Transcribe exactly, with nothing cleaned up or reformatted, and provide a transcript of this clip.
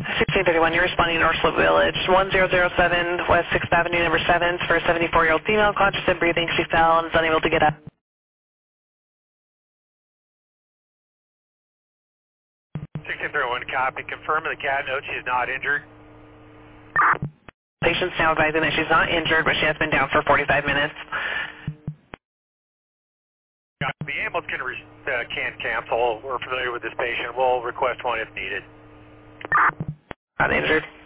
sixteen thirty-one, you're responding to North Slope Village, one zero zero seven West sixth Avenue, number seven, for a seventy-four-year-old female, conscious and breathing. She fell and is unable to get up. sixteen thirty-one, copy. Confirm the cat note she is not injured. Patient's now advising that she's not injured, but she has been down for forty-five minutes. The ambulance can, re uh, can cancel. We're familiar with this patient. We'll request one if needed. Not injured.